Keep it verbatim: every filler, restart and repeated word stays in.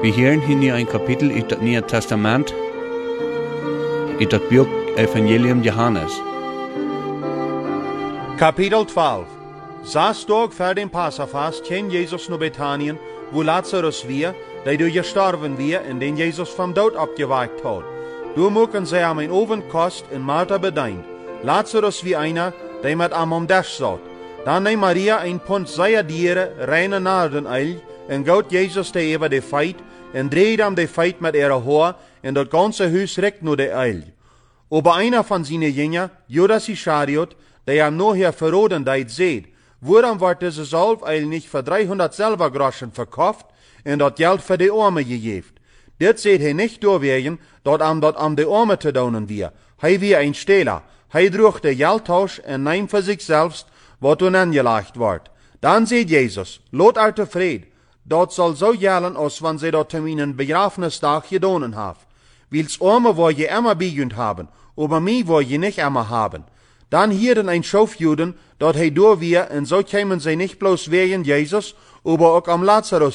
Wir hören hier ein Kapitel in das Neue Testament, in das Buch Evangelium Johannes. Kapitel twaalf. Zes dagen voor den Passafast kwam Jezus naar Bethanien, wo Lazarus weer, der door gestorven weer en den Jezus vom dood opgeweckt had. Door mochten zij hem een ovenkost en Martha bedient. Lazarus wie einer, der met hem om des zat. Dan neemt Maria een pond zeer dieren, reine naardeneil, en goot Jezus te even de feit, en dreed hem de feit met ihre haar, en dat ganze huis rekt naar de eil. Aber einer von seinen Jüngern, Judas Ischariot, der hem nachher verroden deed, seht, waarom wordt deze zalveil nicht für dreihundert Silbergroschen verkauft, en dat Geld für die Arme gegeven? Dit seht hij nicht doorwegen, dat am dat am de Arme te doen wir. Hij wie ein Stehler. Hij droeg de Geldtausch en neemt für sich selbst, wat toen angelegt wordt. Dan seht Jesus, lot er tevreden. Dat zal zo gelen, als wann sie dat terminen Begrafnisdag gedonen have. Wils Arme wo je immer bijund haben, aber mi wo je nicht immer haben. Dan hierden ein Schofjuden, dat hij door wir, en so kämen sie nicht bloß wegen Jesus, aber auch am Lazarus